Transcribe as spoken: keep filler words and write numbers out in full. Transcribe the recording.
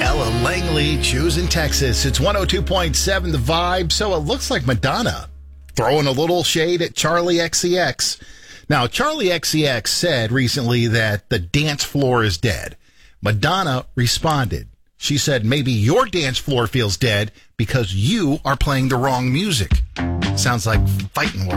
Ella Langley, choosing Texas. It's one oh two point seven The Vibe. So it looks like Madonna throwing a little shade at Charlie X C X. Now, Charlie X C X said recently that the dance floor is dead. Madonna responded. She said, maybe your dance floor feels dead because you are playing the wrong music. Sounds like fighting words.